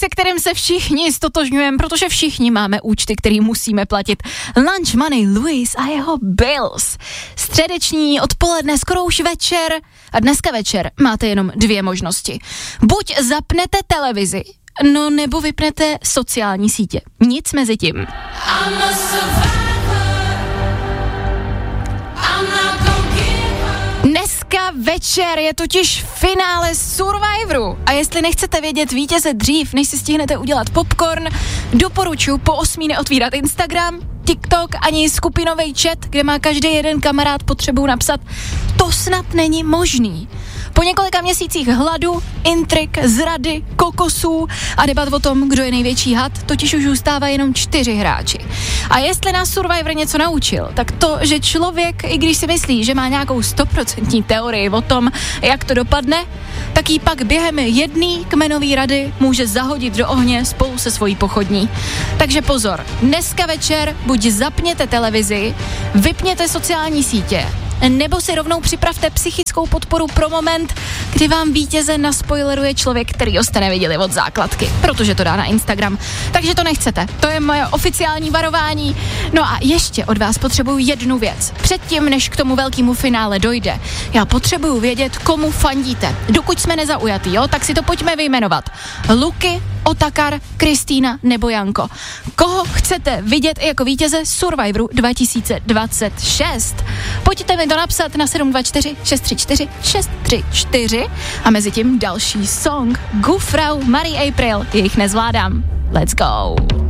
se kterým se všichni stotožňujeme, protože všichni máme účty, který musíme platit. Lunch Money Louis a jeho bills. Středeční odpoledne, skoro už večer a dneska večer máte jenom 2 možnosti. Buď zapnete televizi, no nebo vypnete sociální sítě. Nic mezi tím. Dneska večer je totiž finále Survivoru a jestli nechcete vědět vítěze dřív, než si stihnete udělat popcorn, doporučuji po 8 neotvírat Instagram, TikTok ani skupinový chat, kde má každý jeden kamarád potřebu napsat, to snad není možný. Po několika měsících hladu, intrik, zrady, kokosů a debat o tom, kdo je největší had, totiž už zůstává jenom 4 hráči. A jestli nás Survivor něco naučil, tak to, že člověk, i když si myslí, že má nějakou 100% teorii o tom, jak to dopadne, tak ji pak během jedné kmenové rady může zahodit do ohně spolu se svojí pochodní. Takže pozor, dneska večer buď zapněte televizi, vypněte sociální sítě, nebo si rovnou připravte psychickou podporu pro moment, kdy vám vítěze naspoileruje člověk, který ho jste neviděli od základky, protože to dá na Instagram. Takže to nechcete. To je moje oficiální varování. No a ještě od vás potřebuju jednu věc. Předtím, než k tomu velkému finále dojde, já potřebuju vědět, komu fandíte. Dokud jsme nezaujatý, jo, tak si to pojďme vyjmenovat. Luky, Otakar, Kristýna nebo Janko. Koho chcete vidět i jako vítěze Survivoru 2026? Pojďte mi to napsat na 724 634 634 a mezi tím další song Gufrau, Marie April, jejich nezvládám. Let's go!